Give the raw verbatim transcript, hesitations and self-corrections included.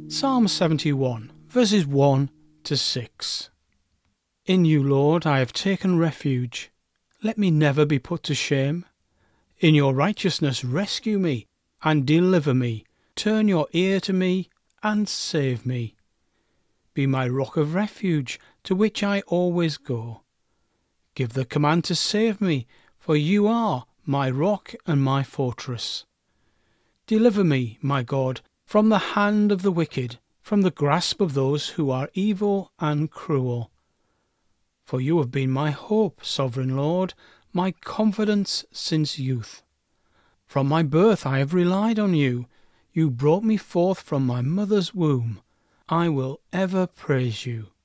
Psalm seventy-one, verses one to six. In you, Lord, I have taken refuge. Let me never be put to shame. In your righteousness rescue me and deliver me. Turn your ear to me and save me. Be my rock of refuge, to which I always go. Give the command to save me, for you are my rock and my fortress. Deliver me, my God, from the hand of the wicked, from the grasp of those who are evil and cruel. For you have been my hope, sovereign Lord, my confidence since youth. From my birth I have relied on you. You brought me forth from my mother's womb. I will ever praise you.